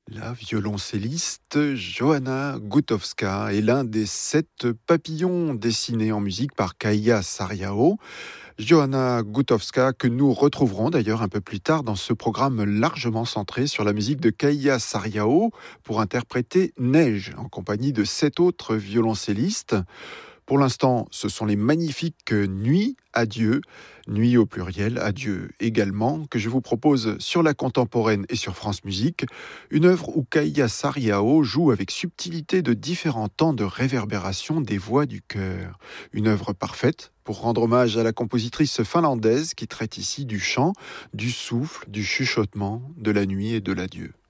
La violoncelliste Johanna Gutowska est l'un des 7 papillons dessinés en musique par Kaija Saariaho. Johanna Gutowska, que nous retrouverons d'ailleurs un peu plus tard dans ce programme largement centré sur la musique de Kaija Saariaho pour interpréter Neige en compagnie de 7 autres violoncellistes. Pour l'instant, ce sont les magnifiques Nuits à Dieu, Nuits au pluriel, Adieu également, que je vous propose sur la contemporaine et sur France Musique, une œuvre où Kaija Saariaho joue avec subtilité de différents temps de réverbération des voix du chœur. Une œuvre parfaite pour rendre hommage à la compositrice finlandaise qui traite ici du chant, du souffle, du chuchotement, de la nuit et de l'adieu.